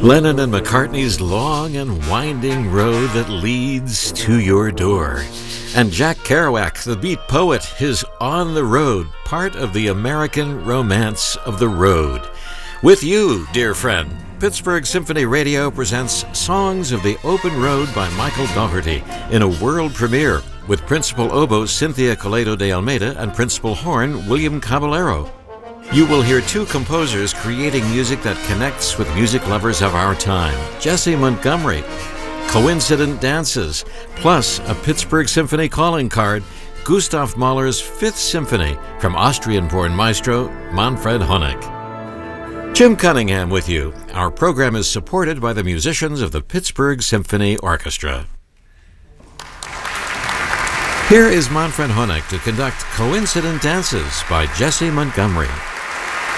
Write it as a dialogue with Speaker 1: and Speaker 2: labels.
Speaker 1: Lennon and McCartney's long and winding road that leads to your door. And Jack Kerouac, the beat poet, his On the Road, part of the American romance of the road. With you, dear friend, Pittsburgh Symphony Radio presents Songs of the Open Road by Michael Dougherty in a world premiere with Principal Oboe Cynthia Coleto de Almeida and Principal Horn William Caballero. You will hear two composers creating music that connects with music lovers of our time. Jessie Montgomery, Coincident Dances, plus a Pittsburgh Symphony calling card, Gustav Mahler's Fifth Symphony from Austrian-born maestro Manfred Honeck. Jim Cunningham with you. Our program is supported by the musicians of the Pittsburgh Symphony Orchestra. Here is Manfred Honeck to conduct Coincident Dances by Jessie Montgomery.